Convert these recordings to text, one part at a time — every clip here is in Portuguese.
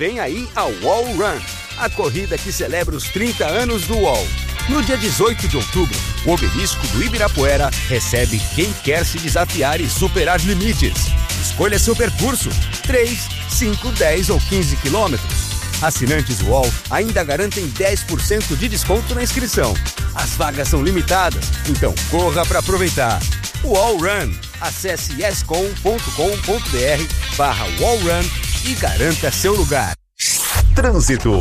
Vem aí a Wall Run, a corrida que celebra os 30 anos do UOL. No dia 18 de outubro, o obelisco do Ibirapuera recebe quem quer se desafiar e superar limites. Escolha seu percurso, 3, 5, 10 ou 15 quilômetros. Assinantes UOL ainda garantem 10% de desconto na inscrição. As vagas são limitadas, então corra para aproveitar. UOL Run. Acesse yescom.com.br/wallrun e garanta seu lugar. Trânsito.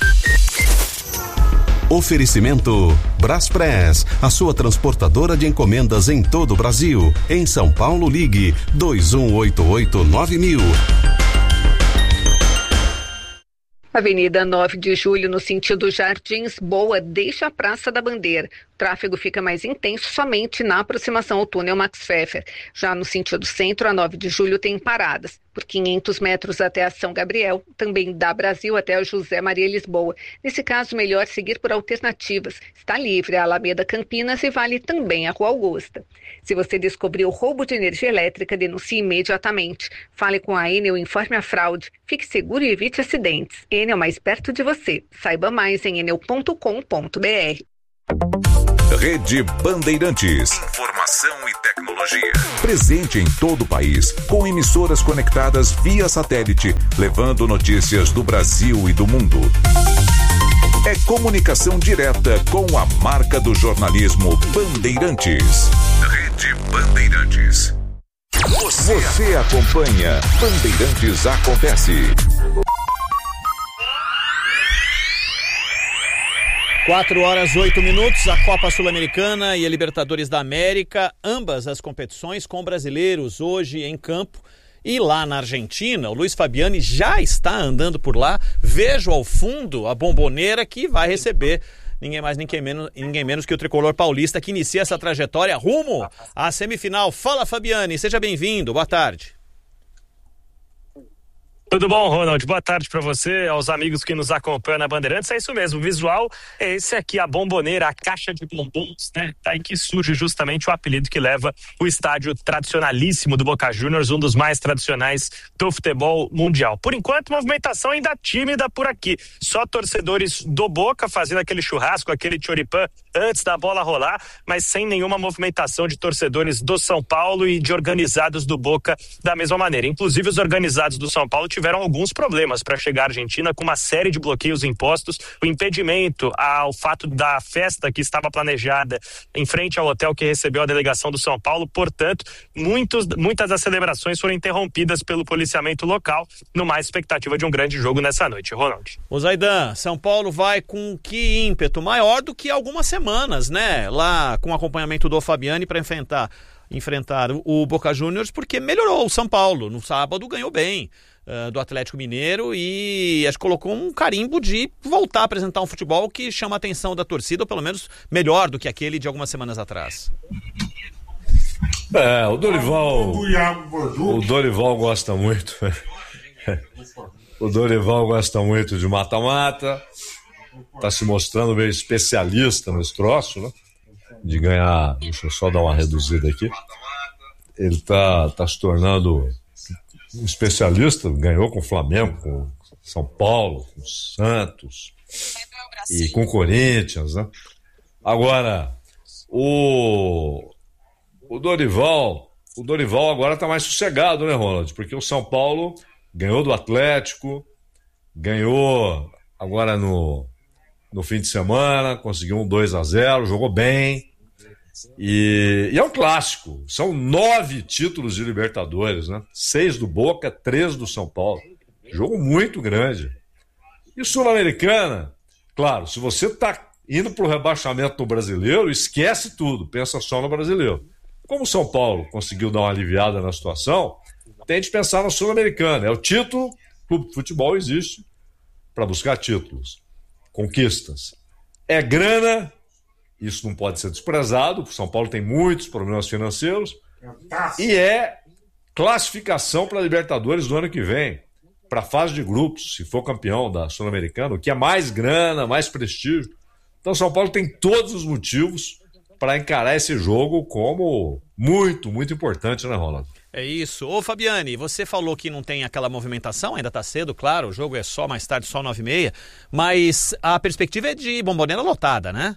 Oferecimento Braspress, a sua transportadora de encomendas em todo o Brasil. Em São Paulo, ligue 2188-9000. Avenida 9 de Julho, no sentido Jardins Boa, deixa a Praça da Bandeira. O tráfego fica mais intenso somente na aproximação ao túnel Max Pfeffer. Já no sentido centro, a 9 de Julho tem paradas. Por 500 metros até a São Gabriel, também da Brasil até a José Maria Lisboa. Nesse caso, melhor seguir por alternativas. Está livre a Alameda Campinas e vale também a Rua Augusta. Se você descobriu roubo de energia elétrica, denuncie imediatamente. Fale com a Enel, informe a fraude. Fique seguro e evite acidentes. Enel, mais perto de você. Saiba mais em enel.com.br. Rede Bandeirantes. Informação e tecnologia. Presente em todo o país, com emissoras conectadas via satélite, levando notícias do Brasil e do mundo. É comunicação direta com a marca do jornalismo Bandeirantes. Rede Bandeirantes. Você acompanha Bandeirantes Acontece. 4h08, a Copa Sul-Americana e a Libertadores da América, ambas as competições com brasileiros hoje em campo. E lá na Argentina, o Luiz Fabiani já está andando por lá. Vejo ao fundo a Bombonera que vai receber ninguém mais, ninguém menos que o tricolor paulista que inicia essa trajetória rumo à semifinal. Fala, Fabiani, seja bem-vindo, boa tarde. Tudo bom, Ronald? Boa tarde para você, aos amigos que nos acompanham na Bandeirantes. É isso mesmo, o visual é esse aqui, a Bombonera, a caixa de bombons, né? Daí que surge justamente o apelido que leva o estádio tradicionalíssimo do Boca Juniors, um dos mais tradicionais do futebol mundial. Por enquanto, movimentação ainda tímida por aqui. Só torcedores do Boca fazendo aquele churrasco, aquele choripã antes da bola rolar, mas sem nenhuma movimentação de torcedores do São Paulo e de organizados do Boca da mesma maneira. Inclusive, os organizados do São Paulo tiveram alguns problemas para chegar à Argentina, com uma série de bloqueios impostos, o impedimento ao fato da festa que estava planejada em frente ao hotel que recebeu a delegação do São Paulo. Portanto, muitas das celebrações foram interrompidas pelo policiamento local, numa expectativa de um grande jogo nessa noite. Ronald. Ô Zaidan, São Paulo vai com que ímpeto? Maior do que algumas semanas, né? Lá com acompanhamento do Fabiani para enfrentar o Boca Juniors, porque melhorou o São Paulo. No sábado ganhou bem do Atlético Mineiro e acho que colocou um carimbo de voltar a apresentar um futebol que chama a atenção da torcida, ou pelo menos melhor do que aquele de algumas semanas atrás. O Dorival gosta muito. O Dorival gosta muito de mata-mata. Tá se mostrando meio especialista nesse troço, né? De ganhar. Deixa eu só dar uma reduzida aqui. Ele tá se tornando um especialista, ganhou com o Flamengo, com São Paulo, com o Santos e com o Corinthians, né? Agora, o Dorival agora tá mais sossegado, né, Ronald? Porque o São Paulo ganhou do Atlético, ganhou agora no fim de semana, conseguiu um 2-0, jogou bem. E é um clássico. São 9 títulos de Libertadores, né? 6 do Boca, 3 do São Paulo. Jogo muito grande. E Sul-Americana, claro, se você tá indo pro rebaixamento no brasileiro, esquece tudo, pensa só no brasileiro. Como o São Paulo conseguiu dar uma aliviada na situação, tem de pensar na Sul-Americana. É o título, o clube de futebol existe para buscar títulos, conquistas. É grana, isso não pode ser desprezado, o São Paulo tem muitos problemas financeiros, e é classificação para a Libertadores do ano que vem, para a fase de grupos, se for campeão da Sul-Americana, o que é mais grana, mais prestígio. Então o São Paulo tem todos os motivos para encarar esse jogo como muito, muito importante, né, Ronaldo? É isso. Ô Fabiane, você falou que não tem aquela movimentação, ainda tá cedo, claro, o jogo é só mais tarde, só 9h30, mas a perspectiva é de Bombonera lotada, né?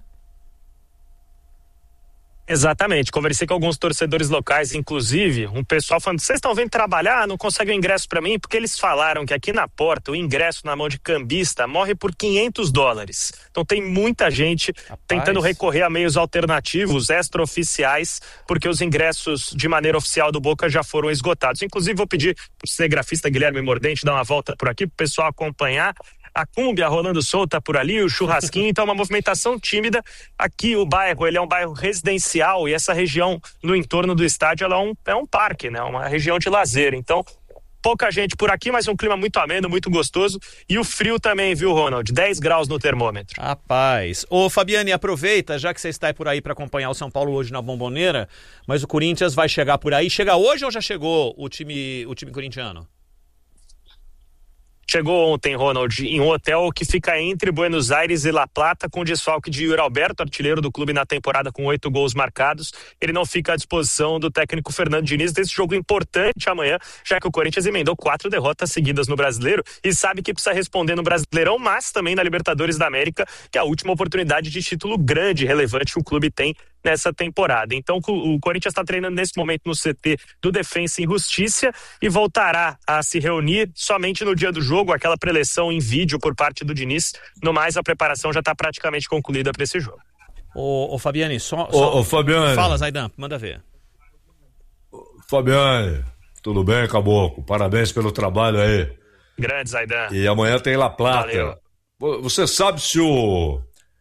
Exatamente, conversei com alguns torcedores locais, inclusive um pessoal falando, vocês estão vindo trabalhar, não conseguem o ingresso para mim? Porque eles falaram que aqui na porta o ingresso na mão de cambista morre por $500. Então tem muita gente tentando recorrer a meios alternativos, extraoficiais, porque os ingressos de maneira oficial do Boca já foram esgotados. Inclusive vou pedir pro cinegrafista Guilherme Mordente dar uma volta por aqui pro pessoal acompanhar. A cúmbia rolando solta por ali, o churrasquinho, então uma movimentação tímida. Aqui o bairro, ele é um bairro residencial e essa região no entorno do estádio, ela é um parque, né? Uma região de lazer, então pouca gente por aqui, mas um clima muito ameno, muito gostoso, e o frio também, viu, Ronald? 10 graus no termômetro. Rapaz. Ô Fabiane, aproveita, já que você está por aí para acompanhar o São Paulo hoje na Bombonera, mas o Corinthians vai chegar por aí. Chega hoje ou já chegou o time corintiano? Chegou ontem, Ronald, em um hotel que fica entre Buenos Aires e La Plata, com desfalque de Yuri Alberto, artilheiro do clube na temporada com 8 gols marcados. Ele não fica à disposição do técnico Fernando Diniz desse jogo importante amanhã, já que o Corinthians emendou 4 derrotas seguidas no Brasileiro e sabe que precisa responder no Brasileirão, mas também na Libertadores da América, que é a última oportunidade de título grande e relevante que o clube tem nessa temporada. Então o Corinthians está treinando nesse momento no CT do Defensa e Justiça e voltará a se reunir somente no dia do jogo, aquela preleção em vídeo por parte do Diniz. No mais, a preparação já está praticamente concluída para esse jogo. Ô Fabiane, Fabiane. Fala, Zaidan, manda ver. Fabiane, tudo bem, Caboclo? Parabéns pelo trabalho aí. Grande, Zaidan. E amanhã tem La Plata. Valeu. Você sabe se o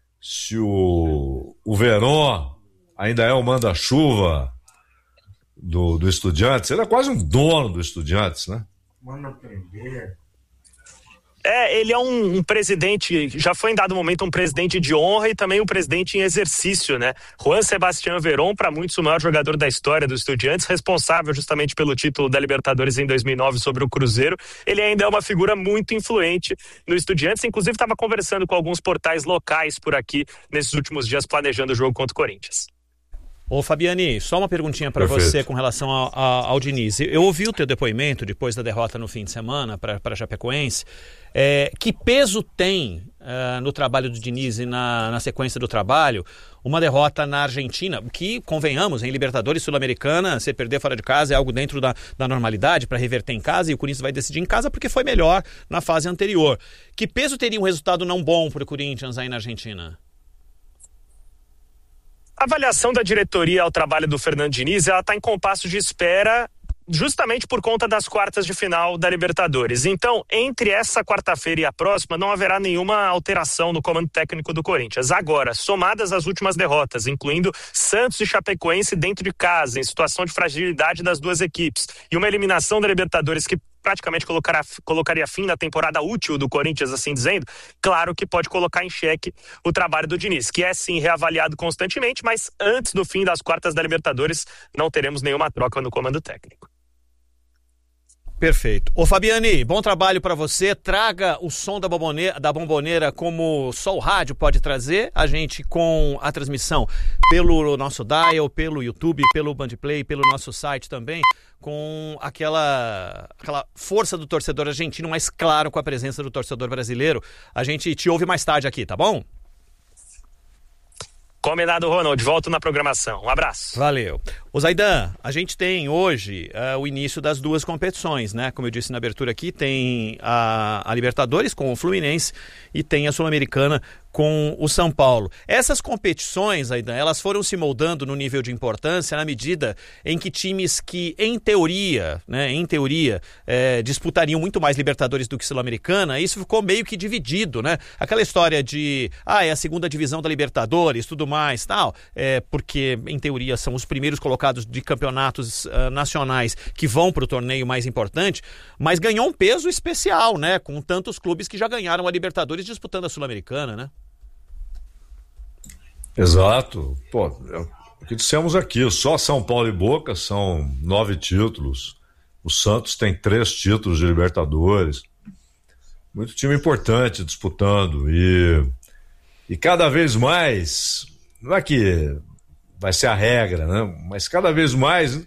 Verón ainda é o manda-chuva do Estudiantes? Ele é quase um dono do Estudiantes, né? Manda aprender. Ele é um presidente, já foi em dado momento um presidente de honra e também um presidente em exercício, né? Juan Sebastián Verón, para muitos o maior jogador da história do Estudiantes, responsável justamente pelo título da Libertadores em 2009 sobre o Cruzeiro. Ele ainda é uma figura muito influente no Estudiantes, inclusive estava conversando com alguns portais locais por aqui nesses últimos dias planejando o jogo contra o Corinthians. Ô Fabiane, só uma perguntinha para você com relação ao Diniz. Eu ouvi o teu depoimento depois da derrota no fim de semana para Chapecoense. Que peso tem no trabalho do Diniz e na sequência do trabalho uma derrota na Argentina, que, convenhamos, em Libertadores Sul-Americana, você perder fora de casa é algo dentro da normalidade para reverter em casa, e o Corinthians vai decidir em casa porque foi melhor na fase anterior. Que peso teria um resultado não bom para o Corinthians aí na Argentina? A avaliação da diretoria ao trabalho do Fernando Diniz, ela está em compasso de espera justamente por conta das quartas de final da Libertadores. Então, entre essa quarta-feira e a próxima, não haverá nenhuma alteração no comando técnico do Corinthians. Agora, somadas as últimas derrotas, incluindo Santos e Chapecoense dentro de casa, em situação de fragilidade das duas equipes, e uma eliminação da Libertadores que praticamente colocaria fim na temporada útil do Corinthians, assim dizendo, claro que pode colocar em xeque o trabalho do Diniz, que é sim reavaliado constantemente, mas antes do fim das quartas da Libertadores não teremos nenhuma troca no comando técnico. Perfeito. Ô Fabiane, bom trabalho para você. Traga o som da Bombonera como só o rádio pode trazer. A gente com a transmissão pelo nosso dial, pelo YouTube, pelo Bandplay, pelo nosso site também, com aquela força do torcedor argentino, mas claro, com a presença do torcedor brasileiro. A gente te ouve mais tarde aqui, tá bom? Combinado, Ronald. Volto na programação. Um abraço. Valeu. Ô Zaidan, a gente tem hoje o início das duas competições, né? Como eu disse na abertura aqui, tem a Libertadores com o Fluminense e tem a Sul-Americana com o São Paulo. Essas competições, Zaidan, elas foram se moldando no nível de importância na medida em que times que, em teoria, disputariam muito mais Libertadores do que Sul-Americana, isso ficou meio que dividido, né? Aquela história de, é a segunda divisão da Libertadores, tudo mais, tal, porque, em teoria, são os primeiros colocados de campeonatos nacionais que vão para o torneio mais importante, mas ganhou um peso especial, né? Com tantos clubes que já ganharam a Libertadores disputando a Sul-Americana, né? Exato. O que dissemos aqui, só São Paulo e Boca são 9 títulos. O Santos tem 3 títulos de Libertadores. Muito time importante disputando. E cada vez mais, não é que vai ser a regra, né? Mas cada vez mais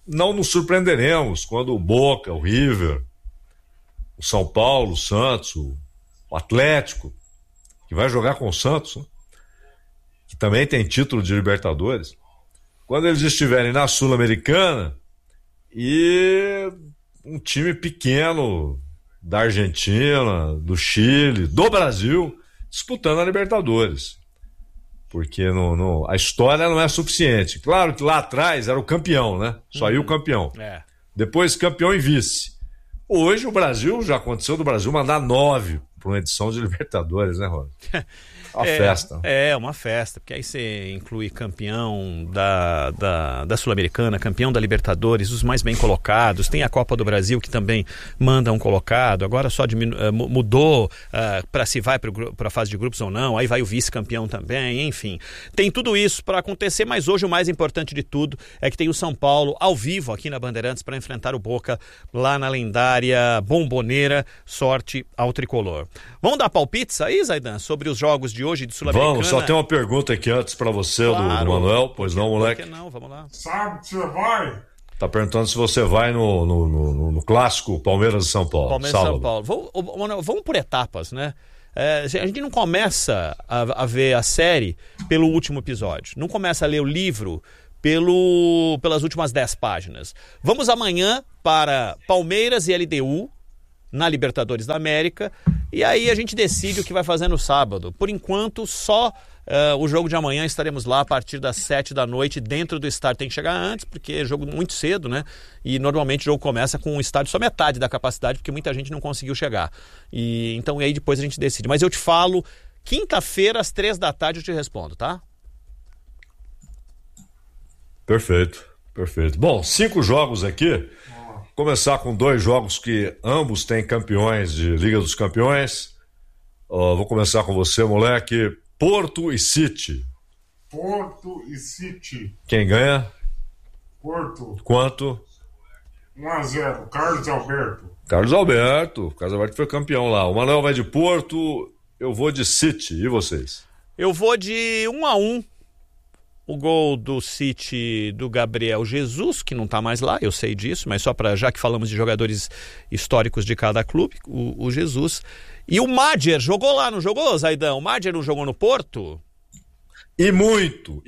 não nos surpreenderemos quando o Boca, o River, o São Paulo, o Santos, o Atlético, que vai jogar com o Santos, né? Que também tem título de Libertadores, quando eles estiverem na Sul-Americana e um time pequeno da Argentina, do Chile, do Brasil, disputando a Libertadores. Porque a história não é suficiente. Claro que lá atrás era o campeão, né? Só ia o campeão. Depois campeão e vice. Hoje o Brasil, já aconteceu do Brasil mandar 9 para uma edição de Libertadores, né, Rony? Uma festa. É, uma festa, porque aí você inclui campeão da Sul-Americana, campeão da Libertadores, os mais bem colocados, tem a Copa do Brasil que também manda um colocado, agora só mudou para se vai para a fase de grupos ou não, aí vai o vice-campeão também, enfim. Tem tudo isso para acontecer, mas hoje o mais importante de tudo é que tem o São Paulo ao vivo aqui na Bandeirantes para enfrentar o Boca lá na lendária Bomboneira. Sorte ao tricolor. Vamos dar palpites aí, Zaidan, sobre os jogos de hoje de Sul-Americana? Vamos, só tem uma pergunta aqui antes pra você, claro, do Manuel. Pois não, moleque? Por que não? Vamos lá. Sabe que você vai? Tá perguntando se você vai no clássico Palmeiras e São Paulo. Palmeiras e São Paulo. Vamos por etapas, né? A gente não começa a ver a série pelo último episódio. Não começa a ler o livro pelas últimas 10 páginas. Vamos amanhã para Palmeiras e LDU na Libertadores da América, e aí a gente decide o que vai fazer no sábado. Por enquanto, só o jogo de amanhã estaremos lá a partir das 7 da noite dentro do estádio. Tem que chegar antes, porque é jogo muito cedo, né? E normalmente o jogo começa com o estádio só metade da capacidade, porque muita gente não conseguiu chegar. Então aí depois a gente decide. Mas eu te falo, quinta-feira às 3 da tarde eu te respondo, tá? Perfeito. Bom, 5 jogos aqui. Começar com 2 jogos que ambos têm campeões de Liga dos Campeões. Vou começar com você, moleque. Porto e City. Porto e City. Quem ganha? Porto. Quanto? 1-0. Carlos Alberto. Carlos Alberto foi campeão lá. O Manuel vai de Porto, eu vou de City. E vocês? Eu vou de 1-1. O gol do City do Gabriel Jesus, que não está mais lá, eu sei disso, mas já que falamos de jogadores históricos de cada clube, o Jesus. E o Madjer jogou lá, não jogou, Zaidan? O Madjer não jogou no Porto? E muito.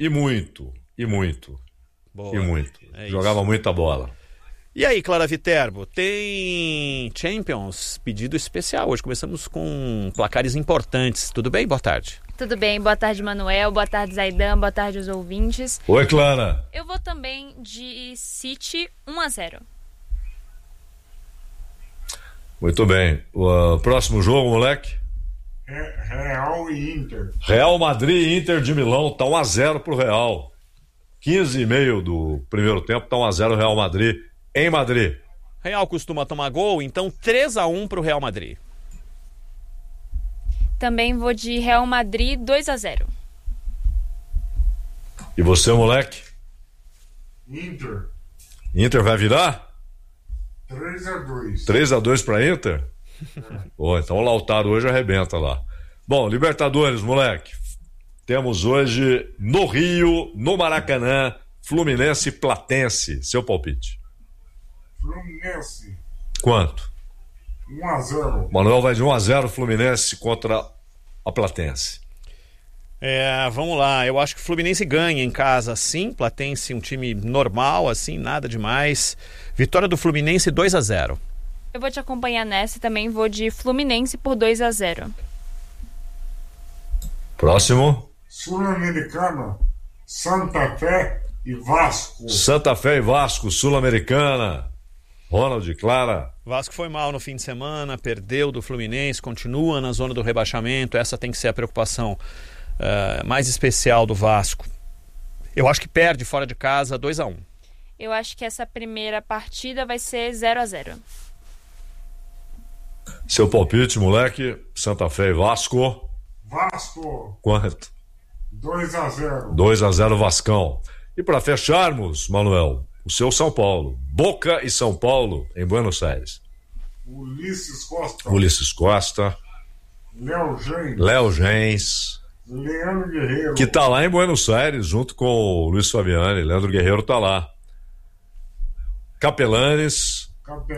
Boa, Jogava muita bola. E aí, Clara Viterbo, tem Champions, pedido especial. Hoje começamos com placares importantes. Tudo bem? Boa tarde. Tudo bem, boa tarde, Manuel, boa tarde, Zaidan, boa tarde aos ouvintes. Oi, Clara. Eu vou também de City 1-0. Muito bem. O próximo jogo, moleque? Real e Inter. Real Madrid e Inter de Milão, tá 1-0 pro Real. 15,5 do primeiro tempo, tá 1-0 Real Madrid em Madrid. Real costuma tomar gol, então 3-1 pro Real Madrid. Também vou de Real Madrid 2-0. E você, moleque? Inter. Inter vai virar? 3-2. 3-2 pra Inter? Então o Lautaro hoje arrebenta lá. Bom, Libertadores, moleque. Temos hoje no Rio, no Maracanã, Fluminense e Platense. Seu palpite? Fluminense. Quanto? 1-0. Manuel vai de 1-0 Fluminense contra a Platense. Vamos lá, eu acho que o Fluminense ganha em casa, sim. Platense um time normal, assim, nada demais. Vitória do Fluminense 2-0. Eu vou te acompanhar nessa e também vou de Fluminense por 2-0. Próximo. Sul-Americana, Santa Fé e Vasco. Santa Fé e Vasco, Sul-Americana. Ronald, Clara. Vasco foi mal no fim de semana, perdeu do Fluminense, continua na zona do rebaixamento. Essa tem que ser a preocupação mais especial do Vasco. Eu acho que perde fora de casa 2-1. Eu acho que essa primeira partida vai ser 0-0. Seu palpite, moleque? Santa Fé e Vasco. Vasco. Quanto? 2-0. 2-0 Vascão. E para fecharmos, Manuel, o seu São Paulo. Boca e São Paulo em Buenos Aires. Ulisses Costa. Léo Gens. Leandro Guerreiro. Que tá lá em Buenos Aires junto com o Luiz Fabiani. Leandro Guerreiro tá lá. Capelanes.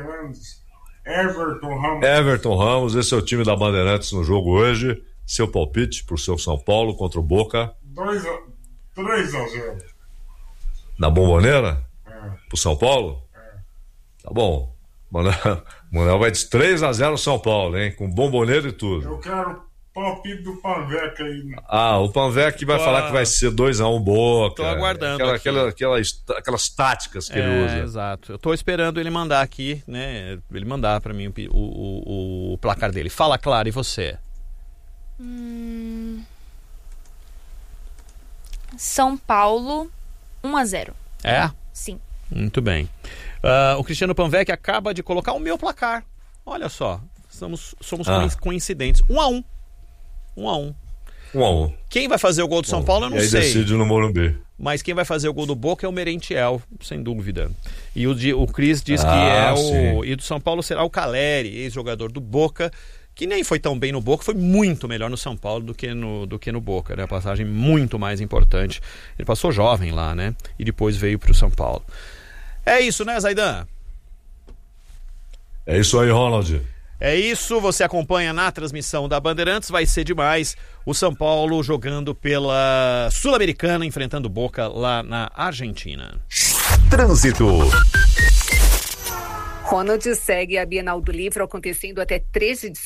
Everton Ramos, esse é o time da Bandeirantes no jogo hoje. Seu palpite pro seu São Paulo contra o Boca? 3-0. Na Bombonera? Pro São Paulo? Tá bom. Manuel vai de 3-0 São Paulo, hein? Com Bombonera e tudo. Eu quero palpite do Panvec aí. O Panvec vai falar que vai ser 2-1 Boca. Tô aguardando. Aquelas táticas que ele usa. Exato. Eu tô esperando ele mandar aqui, né? Ele mandar pra mim o placar dele. Fala, Clara, e você? São Paulo 1-0. É? Sim. Muito bem. O Cristiano Panvec acaba de colocar o meu placar. Olha só, somos coincidentes. 1-1. 1-1. Quem vai fazer o gol do São Paulo, eu não sei. E aí decide no Morumbi. Mas quem vai fazer o gol do Boca é o Merentiel, sem dúvida. E o Cris diz que é o... E do São Paulo será o Caleri, ex-jogador do Boca, que nem foi tão bem no Boca, foi muito melhor no São Paulo do que no Boca, né? A passagem muito mais importante. Ele passou jovem lá, né? E depois veio pro São Paulo. É isso, né, Zaidan? É isso aí, Ronald. É isso, você acompanha na transmissão da Bandeirantes, vai ser demais o São Paulo jogando pela Sul-Americana, enfrentando Boca lá na Argentina. Trânsito. Ronald, segue a Bienal do Livro acontecendo até 13 de